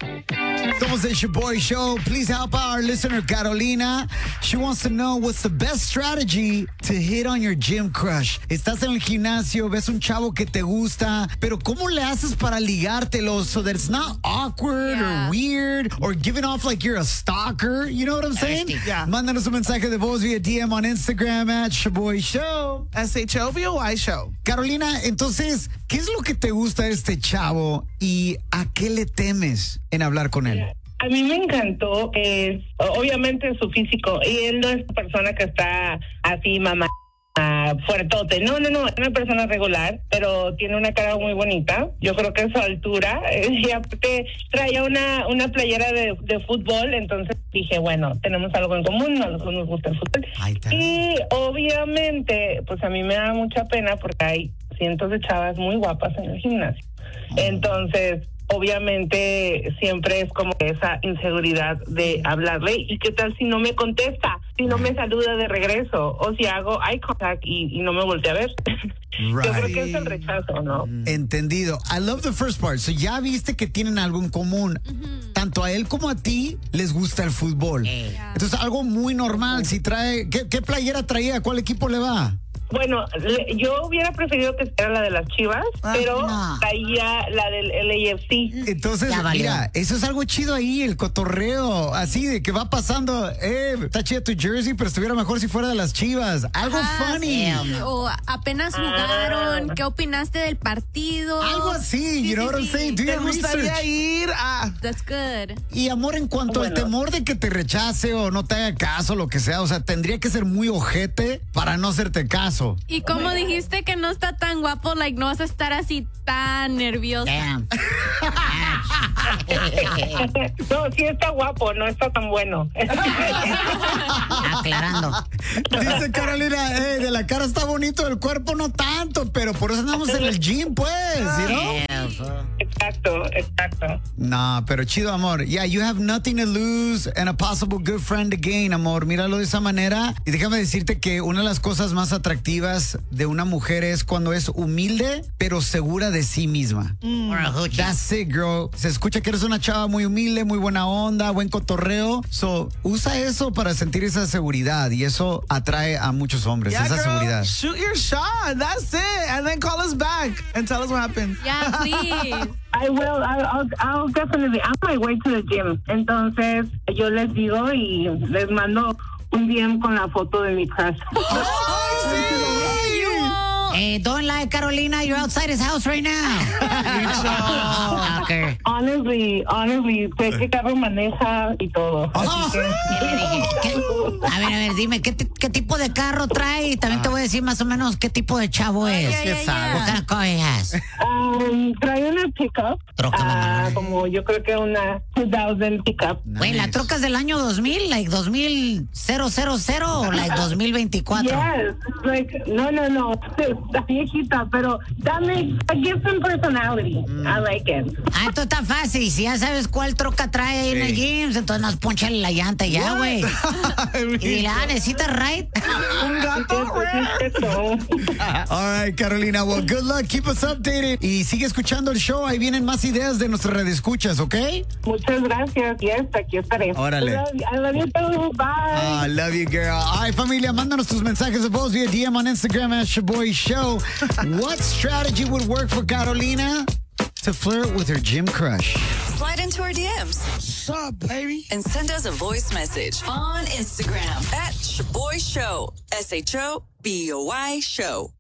Somos the Shaboy Show. Please help our listener Carolina. She wants to know what's the best strategy to hit on your gym crush. Estás en el gimnasio, ves un chavo que te gusta, pero ¿cómo le haces para ligártelo so that it's not awkward or weird or giving off like you're a stalker? You know what I'm saying? Yeah. Mándanos un mensaje de voz via DM on Instagram at Shaboy Show. SHOBOY Show. Carolina, entonces, ¿qué es lo que te gusta de este chavo y a qué le temes en hablar con él? A mí me encantó, obviamente su físico, y él no es una persona que está así mamá fuertote, no, es una persona regular, pero tiene una cara muy bonita. Yo creo que a su altura, y aparte traía una playera de fútbol, entonces dije, bueno, tenemos algo en común, a nosotros nos gusta el fútbol. Y obviamente, pues a mí me da mucha pena porque hay cientos de chavas muy guapas en el gimnasio. Entonces, obviamente siempre es como esa inseguridad de hablarle, y qué tal si no me contesta, si no me saluda de regreso, o si hago eye contact y no me voltea a ver. Yo creo que es el rechazo, ¿no? Entendido. I love the first part. So ya viste que tienen algo en común. Tanto a él como a ti les gusta el fútbol. Entonces algo muy normal. Si trae, ¿qué playera traía? ¿A cuál equipo le va? Bueno, yo hubiera preferido que fuera la de las Chivas, pero traía la del LAFC. Entonces, mira, eso es algo chido ahí, el cotorreo, así de que va pasando, está chida tu jersey, pero estuviera mejor si fuera de las Chivas. Algo funny. Sí. O apenas jugaron, ¿qué opinaste del partido? Algo así, you know what I'm saying? Do ¿Te your gustaría research. ir a...? That's good. Y amor, en cuanto al temor de que te rechace o no te haga caso, lo que sea, o sea, tendría que ser muy ojete para no hacerte caso. Y como dijiste que no está tan guapo, like, no vas a estar así tan nerviosa. No, sí está guapo, no está tan bueno. Aclarando. Dice Carolina, de la cara está bonito, del cuerpo no tanto, pero por eso andamos en el gym, pues, ¿no? Exacto. No, pero chido, amor. Yeah, you have nothing to lose and a possible good friend to gain, amor. Míralo de esa manera. Y déjame decirte que una de las cosas más atractivas de una mujer es cuando es humilde, pero segura de sí misma. That's it, girl. Se escucha que eres una chava muy humilde, muy buena onda, buen cotorreo. So, usa eso para sentir esa seguridad y eso atrae a muchos hombres, Yeah, esa girl, seguridad. shoot your shot. That's it. And then call us back and tell us what happened. Yeah, please. I will. I'll definitely. I'm on my way to the gym. Entonces, yo les digo y les mando un DM con la foto de mi crush. Don't lie, Carolina. You're outside his house right now. Okay. Honestly, sé qué carro maneja y todo. Así que... A ver, dime, ¿qué tipo de carro trae? Y también te voy a decir más o menos qué tipo de chavo es. What kind of car he has? Trae una pickup. Como yo creo que una 2000 pickup. Güey, ¿la troca es del año 2000? ¿Like 2000 o like 2024? Yes. Like, no. Está viejita, pero give some personality. I like it. Esto está fácil. Si ya sabes cuál troca trae ahí en el gym, entonces nos ponchale la llanta ya, güey. Y dile, ¿necesitas ride? Un gato, All right, Carolina. Well, good luck. Keep us updated. Y sigue escuchando el show. Ahí vienen más ideas de nuestras redescuchas, ¿ok? Muchas gracias. Yes, aquí estaré. Órale. I love you too. Bye. I love you, girl. All right, familia, mándanos tus mensajes de voz via DM on Instagram at Shaboy Show. What strategy would work for Carolina to flirt with her gym crush? Slide into our DMs. What's up, baby? And send us a voice message on Instagram at Shaboy Show. SHOBOY Show.